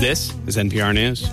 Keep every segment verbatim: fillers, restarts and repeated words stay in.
This is N P R News.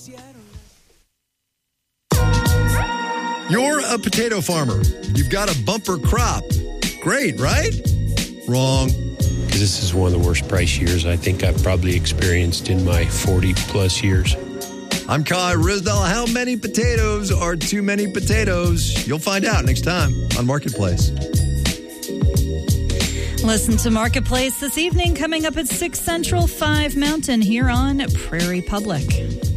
You're a potato farmer. You've got a bumper crop. Great, right? Wrong. This is one of the worst price years I think I've probably experienced in my forty plus years. I'm Kai Risdell. How many potatoes are too many potatoes? You'll find out next time on Marketplace. Listen to Marketplace this evening, coming up at six Central, five Mountain, here on Prairie Public.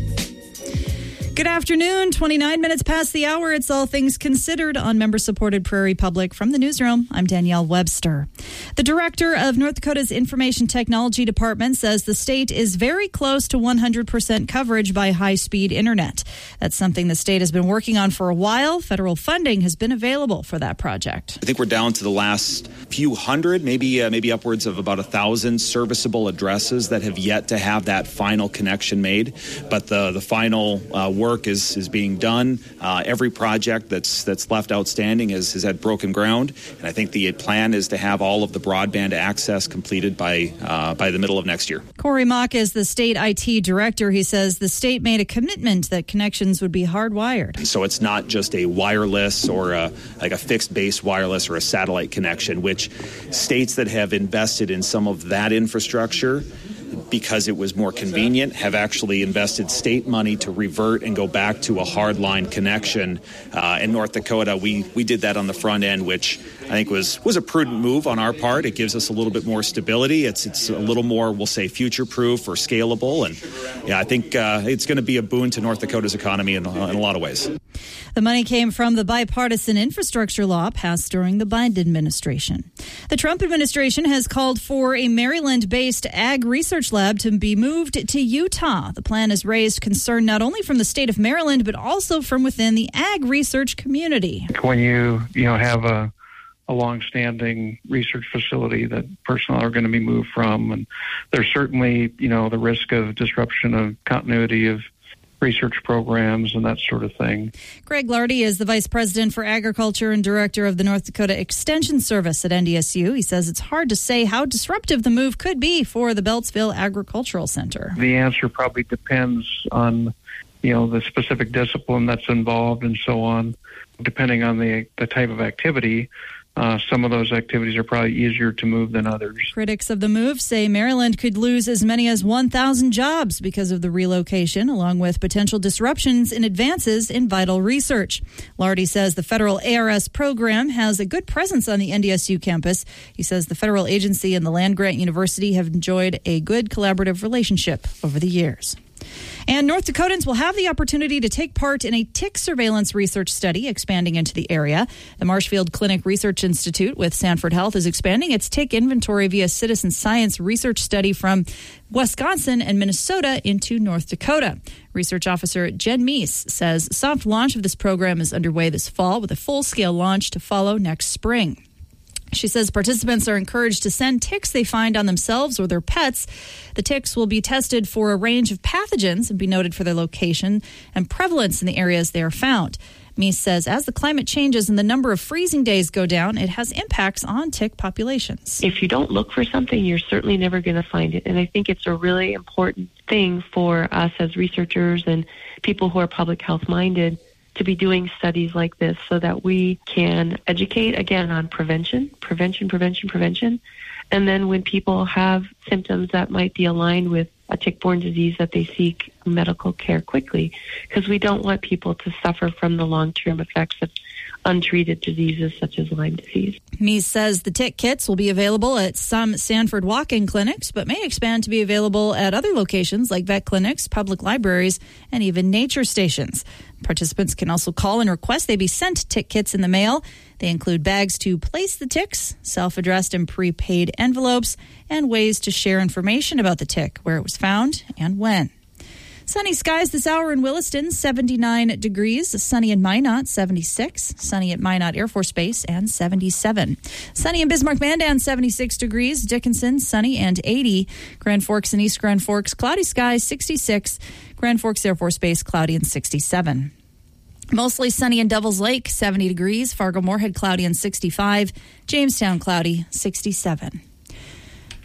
Good afternoon, twenty-nine minutes past the hour. It's All Things Considered on member-supported Prairie Public. From the newsroom, I'm Danielle Webster. The director of North Dakota's Information Technology Department says the state is very close to one hundred percent coverage by high-speed internet. That's something the state has been working on for a while. Federal funding has been available for that project. I think we're down to the last few hundred, maybe uh, maybe upwards of about a thousand serviceable addresses that have yet to have that final connection made. But the the final uh, work is is being done. Uh, every project that's that's left outstanding is, is at broken ground, and I think the plan is to have all of the broadband access completed by uh, by the middle of next year. Corey Mock is the state I T director. He says the state made a commitment that connections would be hardwired. So it's not just a wireless or a, like a fixed base wireless or a satellite connection, which states that have invested in some of that infrastructure because it was more convenient, have actually invested state money to revert and go back to a hardline connection. Uh, in North Dakota, we we did that on the front end, which I think was was a prudent move on our part. It gives us a little bit more stability. It's it's a little more, we'll say, future-proof or scalable. And yeah, I think uh, it's going to be a boon to North Dakota's economy in, in a lot of ways. The money came from the bipartisan infrastructure law passed during the Biden administration. The Trump administration has called for a Maryland-based ag research lab to be moved to Utah. The plan has raised concern not only from the state of Maryland, but also from within the ag research community. When you, you know, have a a long-standing research facility that personnel are going to be moved from, and there's certainly, you know, the risk of disruption of continuity of research programs and that sort of thing. Greg Lardy is the Vice President for Agriculture and Director of the North Dakota Extension Service at N D S U. He says it's hard to say how disruptive the move could be for the Beltsville Agricultural Center. The answer probably depends on, you know, the specific discipline that's involved and so on. Depending on the, the type of activity, Uh, some of those activities are probably easier to move than others. Critics of the move say Maryland could lose as many as one thousand jobs because of the relocation, along with potential disruptions in advances in vital research. Lardy says the federal A R S program has a good presence on the N D S U campus. He says the federal agency and the land-grant university have enjoyed a good collaborative relationship over the years. And North Dakotans will have the opportunity to take part in a tick surveillance research study expanding into the area. The Marshfield Clinic Research Institute with Sanford Health is expanding its tick inventory via citizen science research study from Wisconsin and Minnesota into North Dakota. Research officer Jen Meese says soft launch of this program is underway this fall with a full-scale launch to follow next spring. She says participants are encouraged to send ticks they find on themselves or their pets. The ticks will be tested for a range of pathogens and be noted for their location and prevalence in the areas they are found. Meese says as the climate changes and the number of freezing days go down, it has impacts on tick populations. If you don't look for something, you're certainly never going to find it. And I think it's a really important thing for us as researchers and people who are public health minded to be doing studies like this so that we can educate, again, on prevention, prevention, prevention, prevention. And then when people have symptoms that might be aligned with a tick-borne disease, that they seek medical care quickly, because we don't want people to suffer from the long-term effects of untreated diseases such as Lyme disease. Meese says the tick kits will be available at some Sanford walk-in clinics, but may expand to be available at other locations like vet clinics, public libraries, and even nature stations. Participants can also call and request they be sent tick kits in the mail. They include bags to place the ticks, self-addressed and prepaid envelopes, and ways to share information about the tick, where it was found, and when. Sunny skies this hour in Williston, seventy-nine degrees. Sunny in Minot, seventy-six. Sunny at Minot Air Force Base, and seventy-seven. Sunny in Bismarck-Mandan, seventy-six degrees. Dickinson, sunny and eighty. Grand Forks and East Grand Forks, cloudy skies, sixty-six. Grand Forks Air Force Base, cloudy and sixty-seven. Mostly sunny in Devil's Lake, seventy degrees. Fargo-Moorhead, cloudy and sixty-five. Jamestown, cloudy, sixty-seven.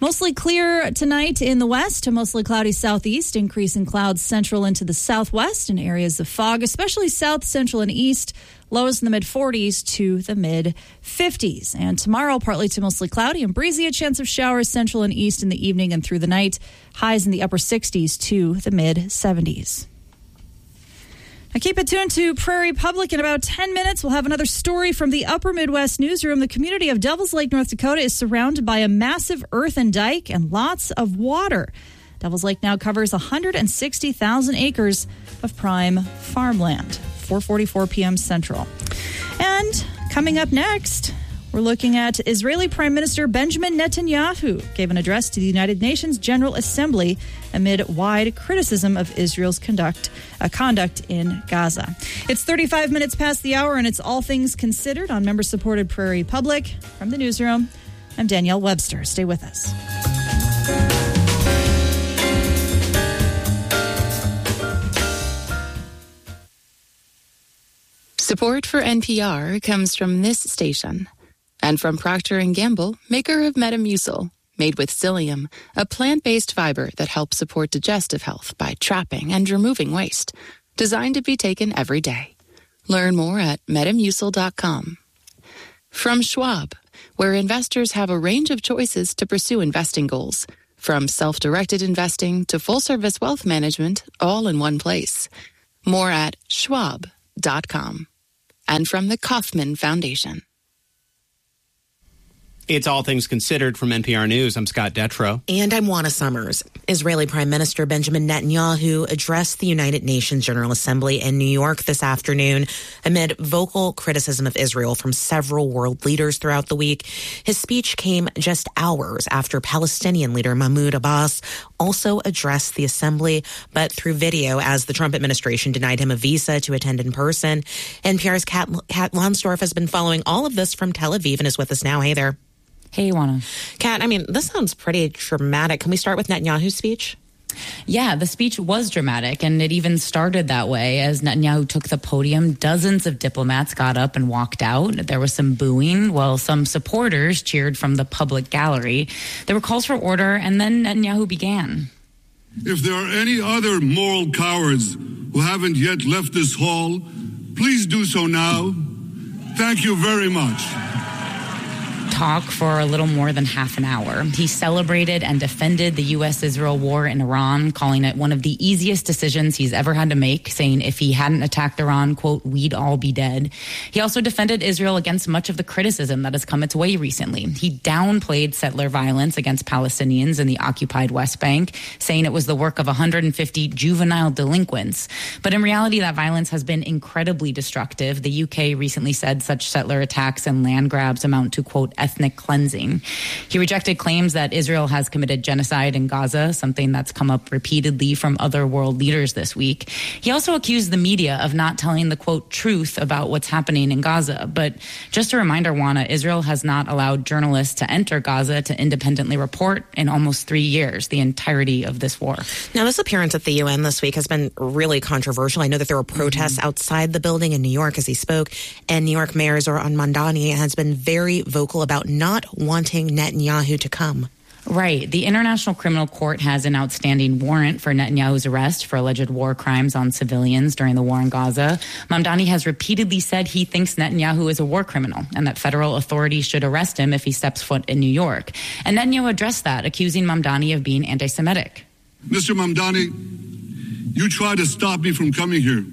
Mostly clear tonight in the west, to mostly cloudy southeast, increase in clouds central into the southwest and areas of fog, especially south, central, and east. Lows in the mid forties to the mid fifties. And tomorrow, partly to mostly cloudy and breezy, a chance of showers central and east in the evening and through the night. Highs in the upper sixties to the mid seventies. Now keep it tuned to Prairie Public. In about ten minutes, we'll have another story from the Upper Midwest Newsroom. The community of Devils Lake, North Dakota is surrounded by a massive earthen dike and lots of water. Devils Lake now covers one hundred sixty thousand acres of prime farmland. four forty-four p.m. Central. And coming up next, we're looking at Israeli Prime Minister Benjamin Netanyahu gave an address to the United Nations General Assembly amid wide criticism of Israel's conduct, uh, conduct in Gaza. It's thirty-five minutes past the hour, and it's All Things Considered on member-supported Prairie Public. From the newsroom, I'm Danielle Webster. Stay with us. Support for N P R comes from this station and from Procter and Gamble, maker of Metamucil, made with psyllium, a plant-based fiber that helps support digestive health by trapping and removing waste, designed to be taken every day. Learn more at metamucil dot com. From Schwab, where investors have a range of choices to pursue investing goals, from self-directed investing to full-service wealth management, all in one place. More at schwab dot com. And from the Kauffman Foundation. It's All Things Considered from N P R News. I'm Scott Detrow. And I'm Juana Summers. Israeli Prime Minister Benjamin Netanyahu addressed the United Nations General Assembly in New York this afternoon amid vocal criticism of Israel from several world leaders throughout the week. His speech came just hours after Palestinian leader Mahmoud Abbas also addressed the assembly, but through video, as the Trump administration denied him a visa to attend in person. N P R's Kat, Kat Lonsdorf has been following all of this from Tel Aviv and is with us now. Hey there. Hey, Juana. Kat, I mean, this sounds pretty dramatic. Can we start with Netanyahu's speech? Yeah, the speech was dramatic, and it even started that way. As Netanyahu took the podium, dozens of diplomats got up and walked out. There was some booing, while some supporters cheered from the public gallery. There were calls for order, and then Netanyahu began. If there are any other moral cowards who haven't yet left this hall, please do so now. Thank you very much. Talk for a little more than half an hour. He celebrated and defended the U S Israel war in Iran, calling it one of the easiest decisions he's ever had to make, saying if he hadn't attacked Iran, quote, we'd all be dead. He also defended Israel against much of the criticism that has come its way recently. He downplayed settler violence against Palestinians in the occupied West Bank, saying it was the work of one hundred fifty juvenile delinquents. But in reality, that violence has been incredibly destructive. The U K recently said such settler attacks and land grabs amount to, quote, ethnic cleansing. He rejected claims that Israel has committed genocide in Gaza, something that's come up repeatedly from other world leaders this week. He also accused the media of not telling the, quote, truth about what's happening in Gaza. But just a reminder, Juana, Israel has not allowed journalists to enter Gaza to independently report in almost three years, the entirety of this war. Now, this appearance at the U N this week has been really controversial. I know that there were protests mm-hmm. outside the building in New York as he spoke, and New York Mayor Zohran Mamdani has been very vocal about not wanting Netanyahu to come. Right. The International Criminal Court has an outstanding warrant for Netanyahu's arrest for alleged war crimes on civilians during the war in Gaza. Mamdani has repeatedly said he thinks Netanyahu is a war criminal and that federal authorities should arrest him if he steps foot in New York. And Netanyahu addressed that, accusing Mamdani of being anti-Semitic. Mister Mamdani, you tried to stop me from coming here.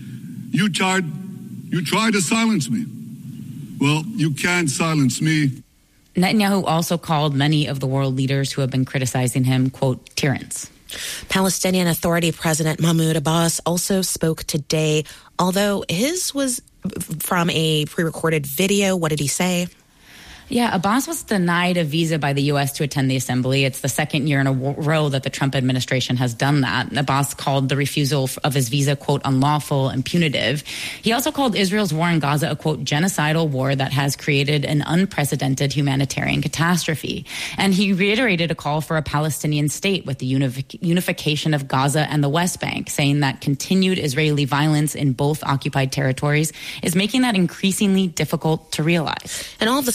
You tried, you tried to silence me. Well, you can't silence me. Netanyahu also called many of the world leaders who have been criticizing him, quote, tyrants. Palestinian Authority President Mahmoud Abbas also spoke today, although his was from a pre-recorded video. What did he say? Yeah, Abbas was denied a visa by the U S to attend the assembly. It's the second year in a row that the Trump administration has done that. Abbas called the refusal of his visa, quote, unlawful and punitive. He also called Israel's war in Gaza a, quote, genocidal war that has created an unprecedented humanitarian catastrophe. And he reiterated a call for a Palestinian state with the unific- unification of Gaza and the West Bank, saying that continued Israeli violence in both occupied territories is making that increasingly difficult to realize. And all of this is happening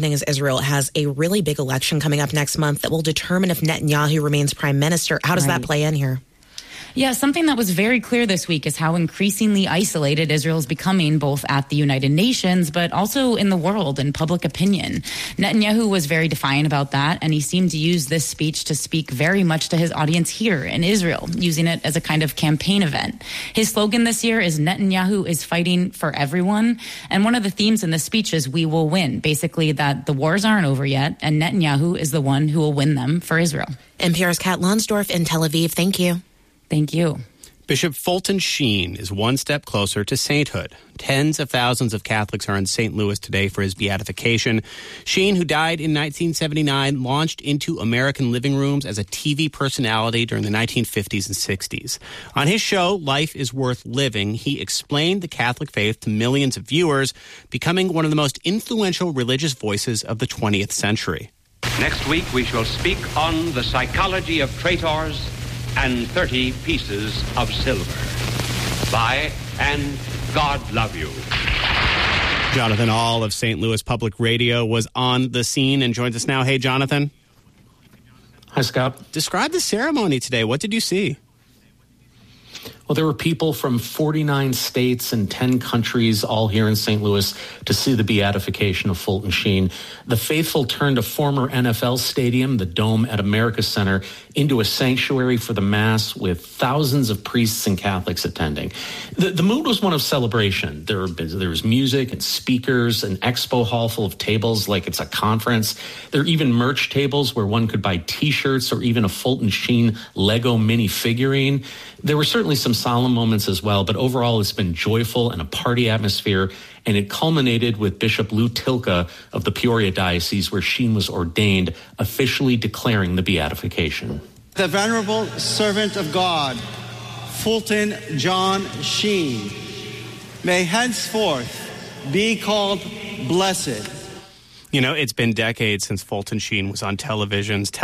happening is Israel has a really big election coming up next month that will determine if Netanyahu remains prime minister. How does Right. that play in here? Yeah, something that was very clear this week is how increasingly isolated Israel is becoming, both at the United Nations, but also in the world and public opinion. Netanyahu was very defiant about that, and he seemed to use this speech to speak very much to his audience here in Israel, using it as a kind of campaign event. His slogan this year is Netanyahu is fighting for everyone, and one of the themes in the speech is we will win, basically that the wars aren't over yet, and Netanyahu is the one who will win them for Israel. N P R's Kat Lonsdorf in Tel Aviv. Thank you. Thank you. Bishop Fulton Sheen is one step closer to sainthood. Tens of thousands of Catholics are in Saint Louis today for his beatification. Sheen, who died in nineteen seventy-nine, launched into American living rooms as a T V personality during the nineteen fifties and sixties. On his show, Life is Worth Living, he explained the Catholic faith to millions of viewers, becoming one of the most influential religious voices of the twentieth century. Next week, we shall speak on the psychology of traitors and thirty pieces of silver. Bye, and God love you. Jonathan All of Saint Louis Public Radio was on the scene and joins us now. Hey, Jonathan. Hi, Scott. Describe the ceremony today. What did you see? Well, there were people from forty-nine states and ten countries all here in Saint Louis to see the beatification of Fulton Sheen. The faithful turned a former N F L stadium, the Dome at America Center, into a sanctuary for the Mass with thousands of priests and Catholics attending. The, the mood was one of celebration. There, were, there was music and speakers, an expo hall full of tables like it's a conference. There are even merch tables where one could buy T-shirts or even a Fulton Sheen Lego mini figurine. There were certainly some solemn moments as well, but overall it's been joyful and a party atmosphere, and it culminated with Bishop Lou Tilka of the Peoria Diocese, where Sheen was ordained, officially declaring the beatification. The venerable servant of God, Fulton John Sheen, may henceforth be called blessed. You know, it's been decades since Fulton Sheen was on televisions.